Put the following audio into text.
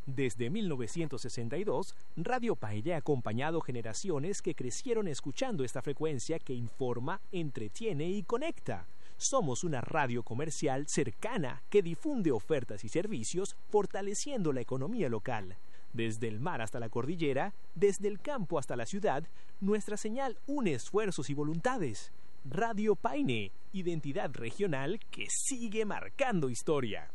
Desde 1962, Radio Paine ha acompañado generaciones que crecieron escuchando esta frecuencia que informa, entretiene y conecta. Somos una radio comercial cercana que difunde ofertas y servicios fortaleciendo la economía local. Desde el mar hasta la cordillera, desde el campo hasta la ciudad, nuestra señal une esfuerzos y voluntades. Radio Paine, identidad regional que sigue marcando historia.